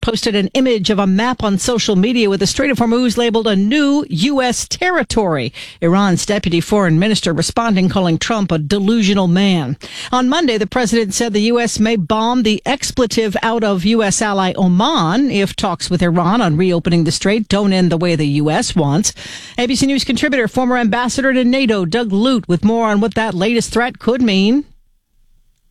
posted an image of a map on social media with the Strait of Hormuz labeled a new U.S. territory. Iran's deputy foreign minister responding, calling Trump a delusional man. On Monday, the president said the U.S. may bomb the expletive out of U.S. ally Oman if talks with Iran on reopening the strait don't end the way the U.S. wants. ABC News contributor, former ambassador to NATO, Doug Lute, with more on what that latest threat could mean.